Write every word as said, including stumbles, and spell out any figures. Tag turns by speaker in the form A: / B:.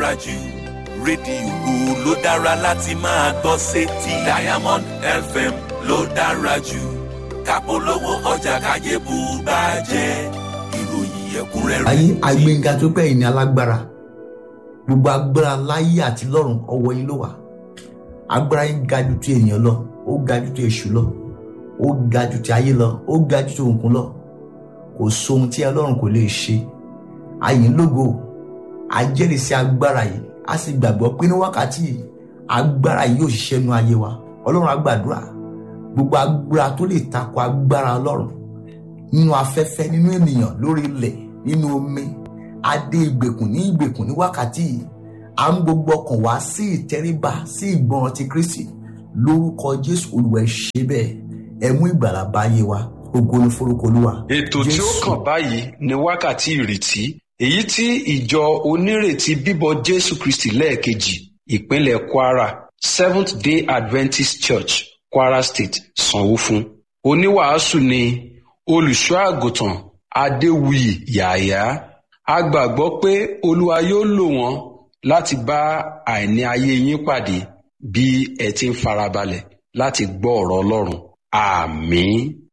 A: dára jù rédíò ló dára láti máa gbọ́ sétí Diamond F M ló dára jù kápolówó ọjà káyé bù bá jẹ́ ìròyìn ẹ̀kúnrẹ́rẹ́.
B: ayé agbẹ́ngà tó pẹ́ yìí ní alágbára gbogbo agbára láyé àti lọ́run ọwọ́ yín ló wà. Agbára yín ga jù ti ènìyàn lọ, ó ga jù ti èṣù lọ, ó ga jù ti ayé lọ, ó ga jù ti òkun lọ. Kò sóhun tí Ọlọ́run kò lè ṣe. Àyìn lógo, a jẹ́rìí sí agbára yìí, a sì gbàgbọ́ pé ní wákàtí yìí agbára yìí yóò ṣiṣẹ́ nínú ayé wa. Ọlọ́run á gbàdúrà gbogbo agbára tó lè tako agbára Ọlọ́run nínú afẹ́fẹ́, nínú ènìyàn, lórí ilẹ̀, nínú omi, adé ìgbèkùn ní ìgbèkùn ní wákàtí yìí. À ń gbogbo ọkàn wá sí ìtẹríba sí ìgbọràn ti Kristi lórúkọ Jésù. Olúwa ṣe bẹ́ẹ̀, ẹ mú ìgbàlà bá ayé wa. Ògo ni forúkọ Olúwa.
C: Ètò tí ó kàn báyìí ni wákàtí ìrètí, èyí tí ìjọ onírètí bíbọ̀ Jésù Kristi lẹ́ẹ̀kejì ìpínlẹ̀ Kwara Seventh Day Adventist Church Kwara State sanwó fún. Oníwàásù ni olùṣọ́ àgùntàn Adéwuyì Yàyà. A gbàgbọ́ pé Olúwa yóò lò wọ́n láti bá àìní ayé yín pàdé bí ẹ ti ń farabalẹ̀ láti gbọ́ ọ̀rọ̀ Ọlọ́run. Àmín.